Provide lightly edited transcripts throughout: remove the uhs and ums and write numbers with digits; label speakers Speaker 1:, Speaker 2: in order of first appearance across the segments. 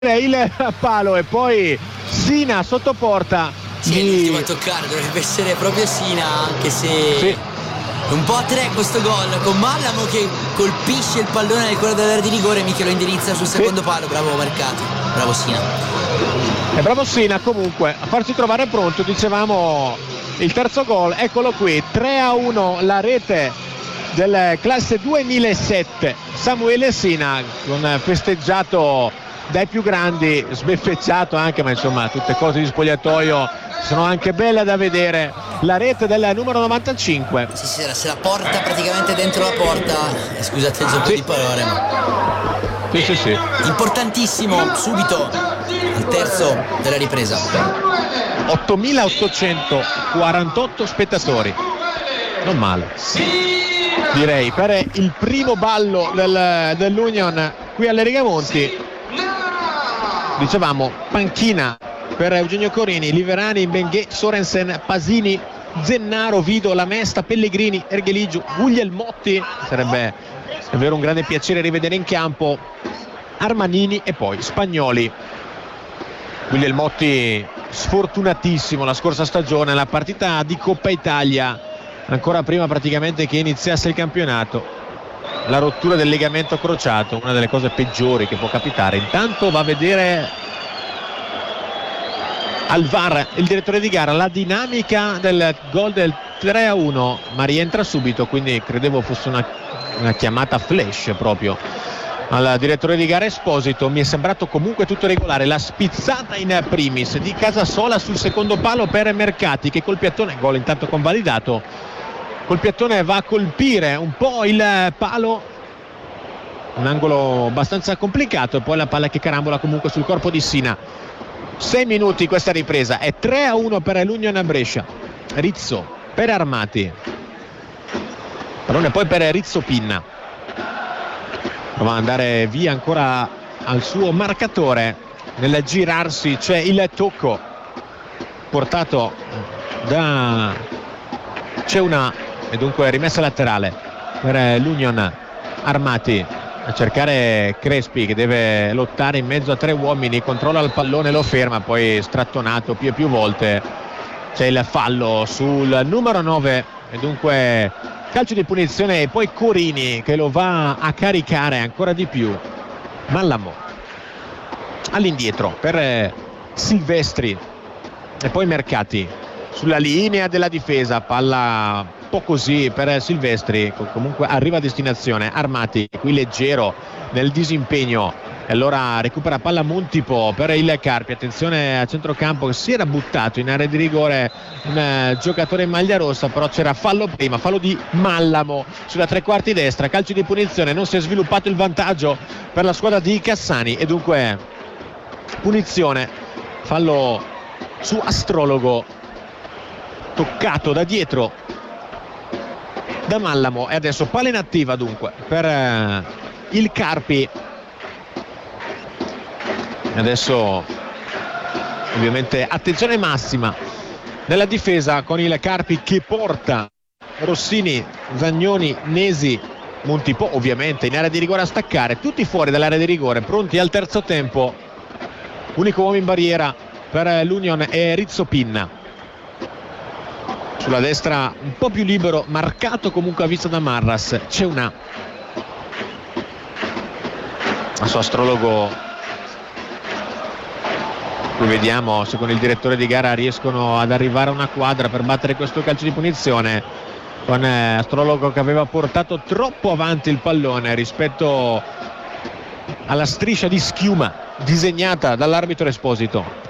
Speaker 1: il palo e poi Sina sotto porta.
Speaker 2: Sì, l'ultimo a toccare dovrebbe essere proprio Sina, anche se
Speaker 1: sì.
Speaker 2: Un po' a tre questo gol, con Mallamo che colpisce il pallone nel cuore dell'area di rigore, Michele lo indirizza sul secondo palo. Bravo Mercati, bravo Sina.
Speaker 1: E bravo Sina comunque a farci trovare pronto, dicevamo, il terzo gol. Eccolo qui, 3-1 la rete del classe 2007, Samuele Sina, con festeggiato dai più grandi, sbeffeggiato anche, ma insomma tutte cose di spogliatoio sono anche belle da vedere. La rete del numero 95.
Speaker 2: Sì, se la porta praticamente dentro la porta, scusate il gioco di parole, ma
Speaker 1: sì.
Speaker 2: Importantissimo, subito al terzo della ripresa.
Speaker 1: 8.848 spettatori, non male direi per il primo ballo dell'Union qui alle Rigamonti. Dicevamo panchina per Eugenio Corini, Liverani, Benguet, Sorensen, Pasini, Zennaro, Vido, Lamesta, Pellegrini, Ergheligio, Guglielmotti, sarebbe davvero un grande piacere rivedere in campo, Armanini e poi Spagnoli. Guglielmotti sfortunatissimo la scorsa stagione, la partita di Coppa Italia, ancora prima praticamente che iniziasse il campionato, la rottura del legamento crociato, una delle cose peggiori che può capitare. Intanto va a vedere al VAR il direttore di gara la dinamica del gol del 3-1, ma rientra subito, quindi credevo fosse una chiamata flash proprio al direttore di gara Esposito. Mi è sembrato comunque tutto regolare, la spizzata in primis di Casasola sul secondo palo per Mercati, che col piattone, gol intanto convalidato, col piattone va a colpire un po' il palo, un angolo abbastanza complicato, e poi la palla che carambola comunque sul corpo di Sina. 6 minuti questa ripresa, è 3-1 per l'Union Brescia. Rizzo per Armati, pallone poi per Rizzo Pinna, prova ad andare via ancora al suo marcatore, nel girarsi c'è il tocco portato da Ceuna e dunque rimessa laterale per l'Union. Armati a cercare Crespi, che deve lottare in mezzo a tre uomini, controlla il pallone, lo ferma, poi strattonato più e più volte. C'è il fallo sul numero 9 e dunque calcio di punizione, e poi Corini che lo va a caricare ancora di più. Mallamo all'indietro per Silvestri e poi Mercati sulla linea della difesa, palla un po' così per Silvestri, comunque arriva a destinazione. Armati qui leggero nel disimpegno, e allora recupera palla Montipo per il Carpi. Attenzione a centrocampo, che si era buttato in area di rigore un giocatore in maglia rossa, però c'era fallo prima, fallo di Mallamo sulla tre quarti destra, calcio di punizione. Non si è sviluppato il vantaggio per la squadra di Cassani e dunque punizione, fallo su Astrologo, toccato da dietro da Mallamo, e adesso palla inattiva dunque per il Carpi. Adesso ovviamente attenzione massima nella difesa con il Carpi che porta Rossini, Zagnoni, Nesi, Montipo ovviamente in area di rigore a staccare, tutti fuori dall'area di rigore, pronti al terzo tempo. Unico uomo in barriera per l'Union è Rizzo Pinna, sulla destra un po' più libero, marcato comunque a vista da Marras. C'è una su Astrologo, qui vediamo se con il direttore di gara riescono ad arrivare a una quadra per battere questo calcio di punizione, con Astrologo che aveva portato troppo avanti il pallone rispetto alla striscia di schiuma disegnata dall'arbitro Esposito.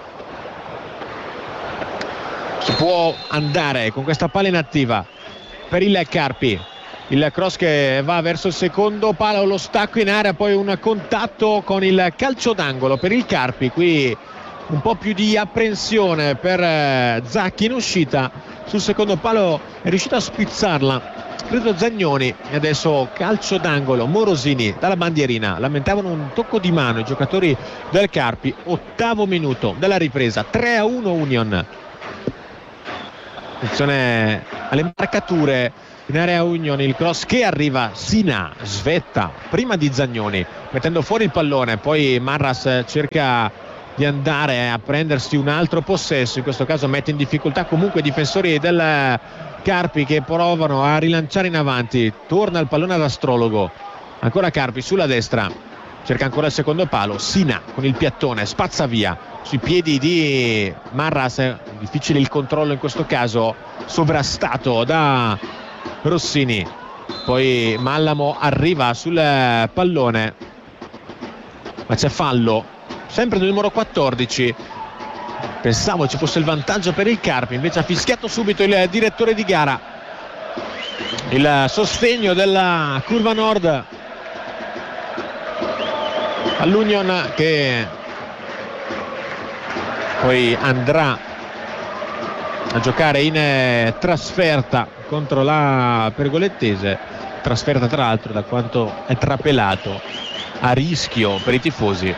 Speaker 1: Si può andare con questa palla inattiva per il Carpi, il cross che va verso il secondo palo, lo stacco in area, poi un contatto con il calcio d'angolo per il Carpi. Qui un po' più di apprensione per Zacchi in uscita, sul secondo palo è riuscito a spizzarla credo Zagnoni, e adesso calcio d'angolo. Morosini dalla bandierina, lamentavano un tocco di mano i giocatori del Carpi. 8° minuto della ripresa, 3-1 Union. Attenzione alle marcature in area Union. Il cross che arriva, Sina svetta prima di Zagnoni mettendo fuori il pallone, poi Marras cerca di andare a prendersi un altro possesso, in questo caso mette in difficoltà comunque i difensori del Carpi che provano a rilanciare in avanti. Torna il pallone ad Astrologo, ancora Carpi sulla destra, cerca ancora il secondo palo, Sina con il piattone spazza via sui piedi di Marras, difficile il controllo in questo caso, sovrastato da Rossini. Poi Mallamo arriva sul pallone, ma c'è fallo sempre del numero 14. Pensavo ci fosse il vantaggio per il Carpi, invece ha fischiato subito il direttore di gara. Il sostegno della curva nord all'Union, che poi andrà a giocare in trasferta contro la Pergolettese, trasferta tra l'altro, da quanto è trapelato, a rischio per i tifosi.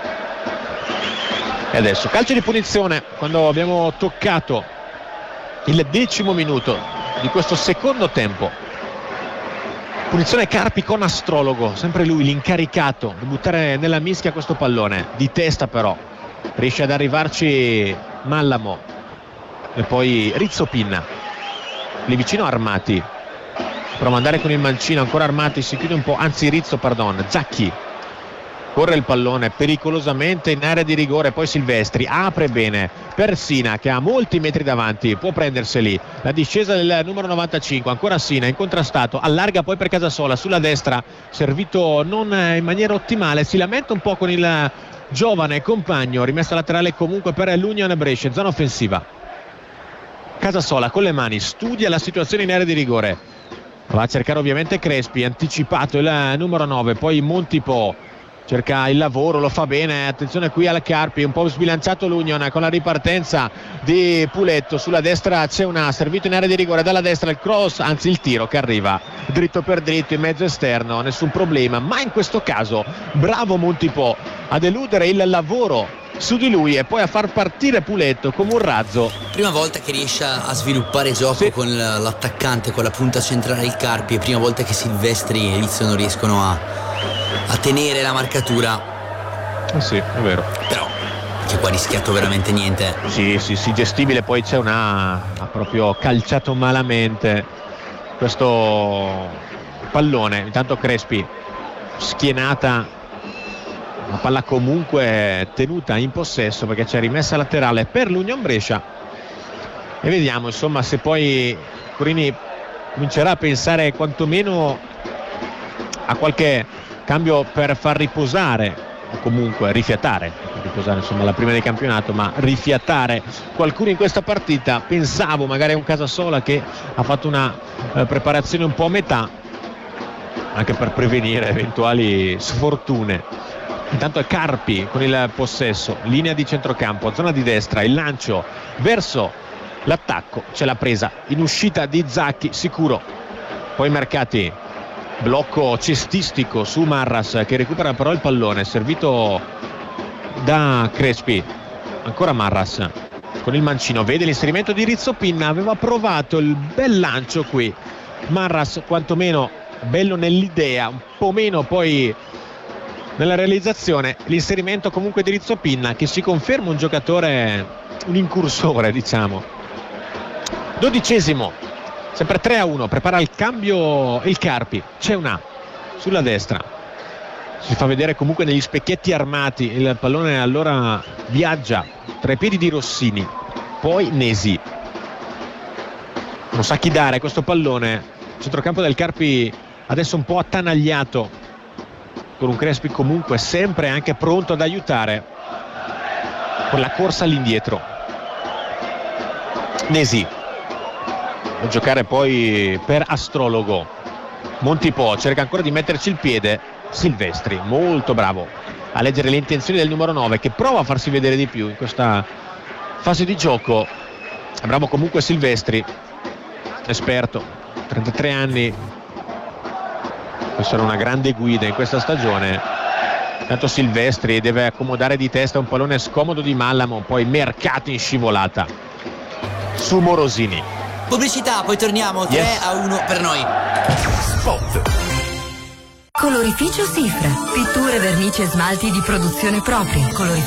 Speaker 1: E adesso calcio di punizione quando abbiamo toccato il 10° minuto di questo secondo tempo. Punizione Carpi con Astrologo, sempre lui l'incaricato di buttare nella mischia questo pallone, di testa però riesce ad arrivarci Mallamo e poi Rizzopinna lì vicino Armati, prova ad andare con il mancino, ancora Armati si chiude un po', anzi Zacchi corre il pallone pericolosamente in area di rigore, poi Silvestri apre bene per Sina che ha molti metri davanti, può prenderseli, la discesa del numero 95, ancora Sina incontrastato, allarga poi per Casasola sulla destra, servito non in maniera ottimale, si lamenta un po' con il giovane compagno, rimessa laterale comunque per l'Union Brescia, zona offensiva. Casasola con le mani studia la situazione in area di rigore, va a cercare ovviamente Crespi, anticipato il numero 9, poi Montipo cerca il lavoro, lo fa bene, attenzione qui al Carpi, un po' sbilanciato l'Union con la ripartenza di Puletto, sulla destra c'è una servito in area di rigore, dalla destra il cross, anzi il tiro che arriva dritto per dritto in mezzo esterno, nessun problema, ma in questo caso bravo Montipo ad eludere il lavoro su di lui e poi a far partire Puletto come un razzo.
Speaker 2: Prima volta che riesce a sviluppare gioco, sì, con l'attaccante, con la punta centrale il Carpi, e prima volta che Silvestri e Elizio non riescono a tenere la marcatura.
Speaker 1: Sì, è vero.
Speaker 2: Però che qua ha rischiato veramente niente.
Speaker 1: Sì, gestibile, poi c'è ha proprio calciato malamente questo pallone. Intanto Crespi schienata, la palla comunque tenuta in possesso perché c'è rimessa laterale per l'Union Brescia, e vediamo insomma se poi Corini comincerà a pensare quantomeno a qualche cambio per far riposare, o comunque rifiatare insomma la prima del campionato, ma rifiatare qualcuno in questa partita. Pensavo magari a un Casasola che ha fatto una preparazione un po' a metà, anche per prevenire eventuali sfortune. Intanto è Carpi con il possesso, linea di centrocampo, zona di destra, il lancio verso l'attacco, c'è la presa in uscita di Zacchi, sicuro, poi Mercati, blocco cestistico su Marras che recupera però il pallone, servito da Crespi, ancora Marras con il mancino, vede l'inserimento di Rizzopinna, aveva provato il bel lancio qui Marras, quantomeno bello nell'idea, un po' meno poi nella realizzazione. L'inserimento comunque di Rizzopinna, che si conferma un giocatore, un incursore diciamo. 12°, sempre 3-1, prepara il cambio il Carpi, c'è una sulla destra, si fa vedere comunque negli specchietti armati, il pallone allora viaggia tra i piedi di Rossini, poi Nesi, non sa chi dare questo pallone, centrocampo del Carpi adesso un po' attanagliato, con un Crespi comunque sempre anche pronto ad aiutare con la corsa all'indietro. Nesi a giocare poi per Astrologo, Montipo cerca ancora di metterci il piede, Silvestri molto bravo a leggere le intenzioni del numero 9 che prova a farsi vedere di più in questa fase di gioco. È bravo comunque Silvestri, esperto, 33 anni, può essere una grande guida in questa stagione. Tanto Silvestri deve accomodare di testa un pallone scomodo di Mallamo, poi Mercati in scivolata su Morosini,
Speaker 2: Pubblicità, poi torniamo. 3-1 per noi.
Speaker 3: Spot.
Speaker 4: Colorificio Sifra. Pitture, vernici e smalti di produzione propria.